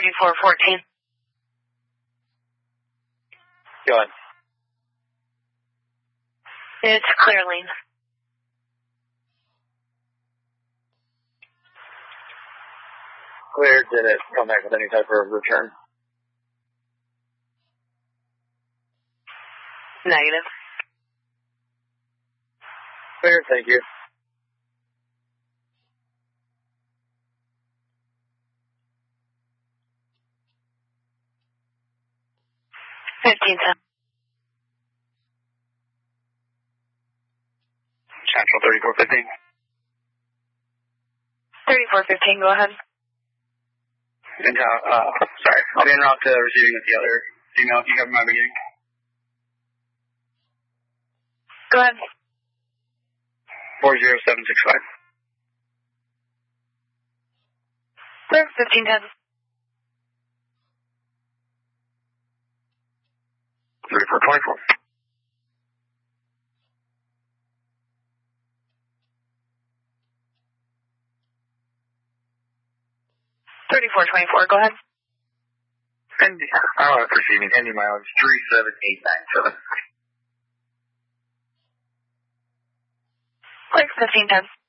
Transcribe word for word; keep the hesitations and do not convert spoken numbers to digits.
thirty-four fourteen. Go ahead. It's clear lane. Clear, did it come back with any type of return? Negative. Clear, thank you. Fifteen ten. Central thirty-four fifteen. Thirty-four fifteen. Go ahead. And uh, uh, sorry, I'll be en route to receiving with the other email you have in my beginning. Go ahead. Four zero seven six five. Clear. Fifteen ten. Thirty-four twenty-four. Thirty-four twenty-four. Go ahead. And I'll have receiving Indy mileage three seven eight nine seven. Clear. Fifteen ten.